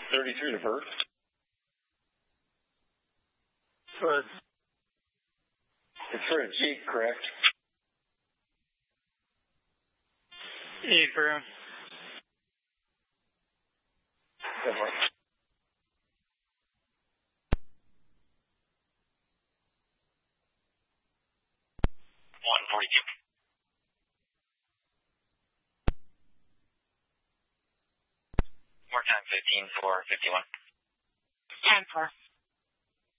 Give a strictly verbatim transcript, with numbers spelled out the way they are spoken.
thirty-three to Bert. Good. It's for a Jeep, correct? Hebrew. Definitely. one forty-two. More time, fifteen four fifty-one. ten four.